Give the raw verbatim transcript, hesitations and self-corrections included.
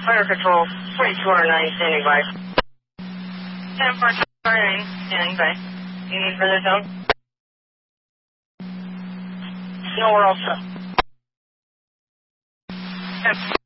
Fire Control, forty-two R nine, standing by. ten forty-two R nine, standing by. You need further zone? No, we're all set.